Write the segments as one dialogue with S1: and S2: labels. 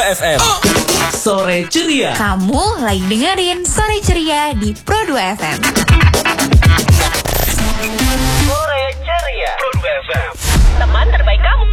S1: FM. Sore Ceria.
S2: Kamu lagi dengerin Sore Ceria di Pro 2 FM.
S1: Sore Ceria. Pro 2 FM.
S3: Teman terbaik kamu.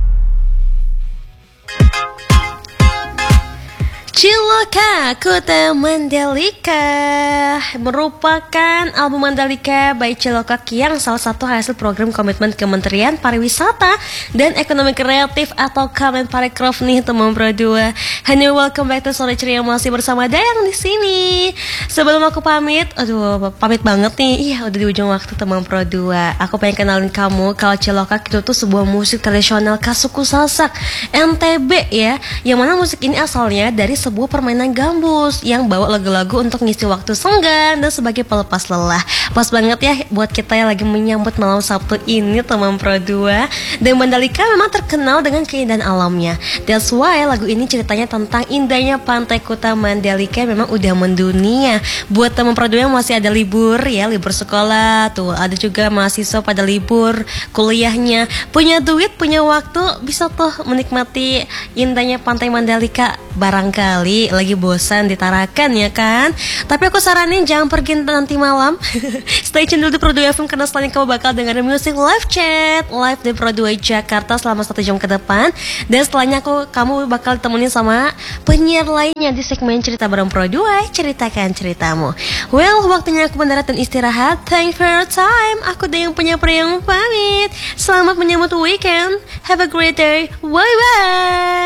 S3: Ciloka Kota Mandalika merupakan album Mandalika by Ciloka yang salah satu hasil program komitmen Kementerian Pariwisata dan Ekonomi Kreatif atau Kemenparekraf nih teman Pro 2. Hanya welcome back to Sore Ceria, masih bersama Dayang di sini. Sebelum aku pamit, pamit banget nih. Iya, udah di ujung waktu teman Pro 2. Aku pengen kenalin kamu kalau Ciloka itu tuh sebuah musik tradisional khas suku Sasak NTB ya. Yang mana musik ini asalnya dari sebuah permainan gambus yang bawa lagu-lagu untuk ngisi waktu senggang dan sebagai pelepas lelah. Pas banget ya buat kita yang lagi menyambut malam Sabtu ini teman Pro 2. Dan Mandalika memang terkenal dengan keindahan alamnya. That's why lagu ini ceritanya tentang indahnya pantai Kuta Mandalika memang udah mendunia. Buat teman Pro 2 yang masih ada libur ya, libur sekolah tuh, ada juga mahasiswa pada libur kuliahnya, punya duit, punya waktu, bisa tuh menikmati indahnya pantai Mandalika. Barangkali lagi bosan di Tarakan ya kan. Tapi aku saranin jangan pergi nanti malam. Stay tune dulu di Pro 2 FM karena setelahnya kamu bakal dengerin musik live chat live di Pro 2 Jakarta selama 1 jam ke depan. Dan setelahnya kamu bakal ditemenin sama penyiar lainnya di segmen cerita bareng Pro 2, ceritakan ceritamu. Well, waktunya aku mendarat dan istirahat. Thanks for your time. Aku Dayang punya pria yang pamit. Selamat menyambut weekend. Have a great day. Bye bye.